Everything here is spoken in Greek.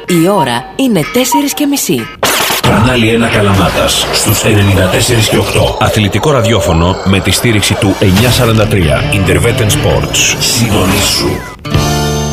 Η ώρα είναι 4:30. Κανάλι 1 Καλαμάτας στους 94 και 8. Αθλητικό ραδιόφωνο με τη στήριξη του 943 Interveten Sports. Συντονίσου.